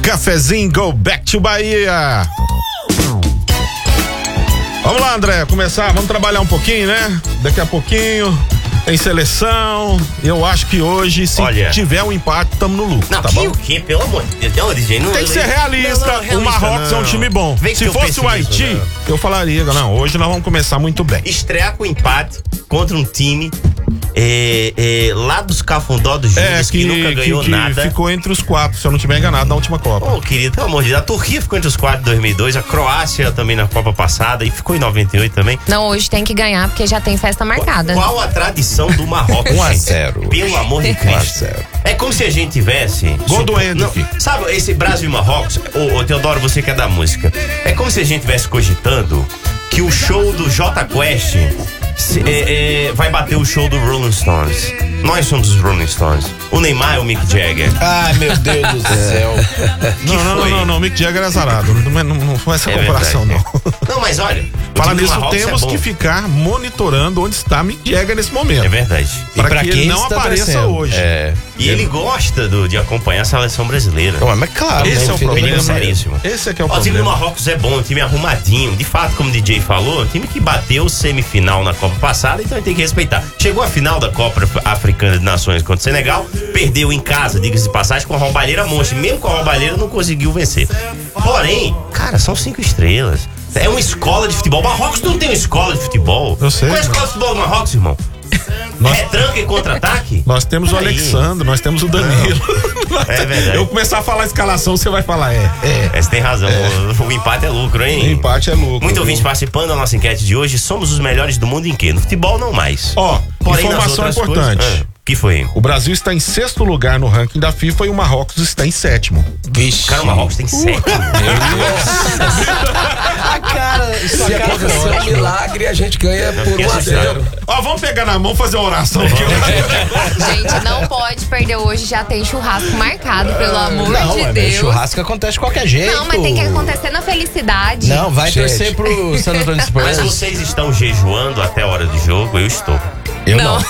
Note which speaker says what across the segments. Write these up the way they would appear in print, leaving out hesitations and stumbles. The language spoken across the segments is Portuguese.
Speaker 1: Cafezinho, go back to Bahia. Vamos lá, André, vamos trabalhar um pouquinho, né? Daqui a pouquinho tem seleção. Eu acho que hoje, se tiver um empate, tamo no lucro,
Speaker 2: não,
Speaker 1: tá bom?
Speaker 2: O quê? Pelo amor de Deus, tem origem.
Speaker 1: Tem que ser realista. O Marrocos é um time bom. Se fosse o Haiti, eu falaria, não, hoje nós vamos começar muito bem.
Speaker 2: Estrear com empate contra um time lá dos Cafundó do Júnior, que nunca ganhou nada.
Speaker 1: Ficou entre os 4, se eu não estiver enganado, na última Copa.
Speaker 2: Ô, querido, pelo amor de Deus, a Turquia ficou entre os 4 em 2002, a Croácia também na Copa passada e ficou em 98 também.
Speaker 3: Não, hoje tem que ganhar porque já tem festa marcada.
Speaker 2: Qual a tradição do Marrocos?
Speaker 4: 1-0.
Speaker 2: Pelo amor de Cristo.
Speaker 4: 1-0.
Speaker 2: É como se a gente tivesse...
Speaker 1: Gol do Hendrick.
Speaker 2: Sabe, esse Brasil e Marrocos, ô Teodoro, você que é da música, é como se a gente tivesse cogitando que o show do Jota Quest vai bater o show do Rolling Stones. Nós somos os Rolling Stones. O Neymar é o Mick Jagger.
Speaker 4: Ai, meu Deus do céu.
Speaker 1: Não, Mick Jagger é azarado. Não foi essa comparação,
Speaker 2: verdade,
Speaker 1: não.
Speaker 2: Não, mas olha.
Speaker 1: Fala nisso, temos que ficar monitorando onde está Mick Jagger nesse momento.
Speaker 2: É verdade.
Speaker 1: Para que ele não apareça hoje.
Speaker 2: E ele gosta de acompanhar a seleção brasileira.
Speaker 4: Mas claro,
Speaker 1: esse é o problema.
Speaker 2: Seríssimo.
Speaker 1: Esse é que é o
Speaker 2: problema. O time do Marrocos é bom, um time arrumadinho. De fato, como o DJ falou, um time que bateu semifinal na Copa passada, então tem que respeitar. Chegou a final da Copa Africana de Nações contra o Senegal, perdeu em casa, diga-se de passagem, com a roubalheira monstro. Mesmo com a roubalheira, não conseguiu vencer. Porém, cara, são 5 estrelas. É uma escola de futebol. Marrocos não tem uma escola de futebol.
Speaker 1: Eu sei.
Speaker 2: Qual é a escola de futebol do Marrocos, irmão? Retranca e contra-ataque?
Speaker 1: Nós temos o Alexandre, nós temos o Danilo.
Speaker 2: É verdade.
Speaker 1: Eu começar a falar a escalação, você vai falar,
Speaker 2: Você tem razão. O empate é lucro, hein?
Speaker 1: O empate é lucro.
Speaker 2: Muito ouvinte participando da nossa enquete de hoje. Somos os melhores do mundo em quê? No futebol, não mais.
Speaker 1: Porém, informação importante.
Speaker 2: Que foi?
Speaker 1: O Brasil está em 6º lugar no ranking da FIFA e o Marrocos está em 7º.
Speaker 2: Vixe. Cara, o Marrocos tem 7º.
Speaker 5: Cara, se acontecer um milagre, a gente ganha por 1-0.
Speaker 1: Vamos pegar na mão e fazer uma oração aqui.
Speaker 3: Gente, não pode perder hoje, já tem churrasco marcado, pelo amor de Deus.
Speaker 4: Churrasco acontece de qualquer jeito.
Speaker 3: Não, mas tem que acontecer na felicidade.
Speaker 4: Não, vai torcer pro San Antonio Spurs.
Speaker 2: Mas vocês estão jejuando até a hora do jogo? Eu estou.
Speaker 4: Eu não.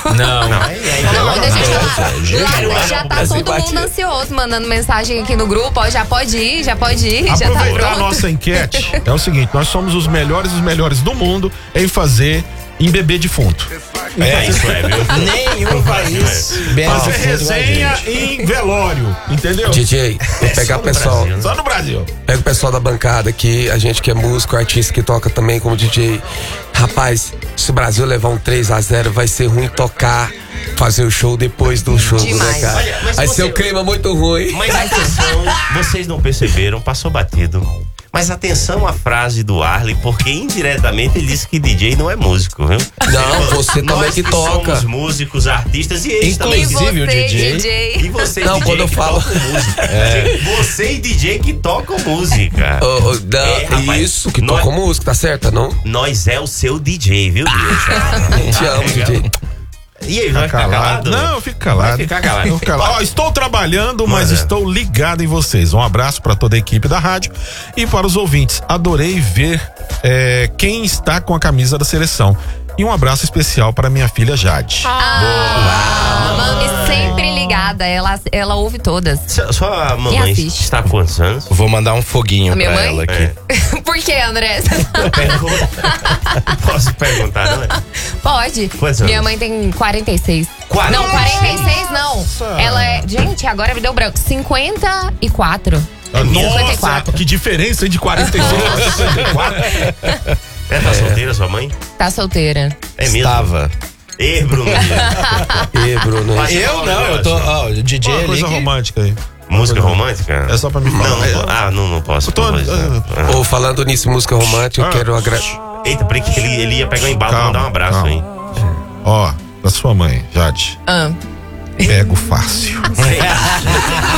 Speaker 3: Já tá todo mundo ansioso, mandando mensagem aqui no grupo, já pode ir.
Speaker 1: Aproveitar a nossa enquete, é o seguinte, nós somos os melhores do mundo em fazer em bebê defunto.
Speaker 2: Isso viu?
Speaker 4: Nenhum país
Speaker 1: fazer resenha em velório, entendeu?
Speaker 5: DJ, vou pegar o pessoal.
Speaker 1: Só no Brasil.
Speaker 5: Pega o pessoal da bancada aqui, a gente que é músico, artista que toca também como DJ. Rapaz, se o Brasil levar um 3-0, vai ser ruim tocar, fazer o show depois do jogo, né, cara?
Speaker 2: Olha,
Speaker 5: vai ser um clima muito ruim.
Speaker 2: Mas atenção, vocês não perceberam, passou batido. Mas atenção à frase do Arley, porque indiretamente ele disse que DJ não é músico, viu?
Speaker 5: Não, você também que toca.
Speaker 2: Somos músicos, artistas e eles também.
Speaker 4: Inclusive o DJ.
Speaker 2: E você,
Speaker 5: não,
Speaker 2: DJ,
Speaker 5: quando eu falo
Speaker 2: música. Você e DJ que tocam música.
Speaker 5: Rapaz, isso, que tocam música, tá certo, não?
Speaker 2: Nós é o seu DJ, viu, Deus?
Speaker 5: Te amo, DJ.
Speaker 2: E aí, vai ficar calado?
Speaker 1: Não, eu fico calado.
Speaker 2: Vai ficar calado.
Speaker 1: Estou trabalhando, mas estou ligado em vocês. Um abraço para toda a equipe da rádio e para os ouvintes. Adorei ver quem está com a camisa da seleção. E um abraço especial para minha filha Jade.
Speaker 3: Mamãe sempre ligada, ela ouve todas.
Speaker 2: Sua mamãe está com quantos anos?
Speaker 4: Vou mandar um foguinho pra ela aqui.
Speaker 3: Por que, André?
Speaker 2: Posso perguntar, não é?
Speaker 3: Pode.
Speaker 2: Quantos anos?
Speaker 3: Minha mãe tem 46.
Speaker 2: 46?
Speaker 3: Não, 46 não.
Speaker 1: Nossa.
Speaker 3: Ela é... Gente, agora me deu branco. 54.
Speaker 1: Nossa,
Speaker 3: 54.
Speaker 1: que diferença hein, de 46 para 54.
Speaker 2: Tá solteira sua mãe?
Speaker 3: Tá solteira.
Speaker 2: É mesmo?
Speaker 4: Estava.
Speaker 2: Bruno.
Speaker 5: Bruno.
Speaker 4: Eu não, eu tô. O DJ
Speaker 1: Uma coisa
Speaker 4: ali.
Speaker 1: romântica aí.
Speaker 2: Música romântica?
Speaker 1: É só pra me falar.
Speaker 2: Não posso.
Speaker 5: Falando nisso, música romântica, eu quero agradecer.
Speaker 2: Eita, porque ele ia pegar o embalo pra mandar um abraço, hein?
Speaker 1: Da sua mãe, Jade. Pego fácil.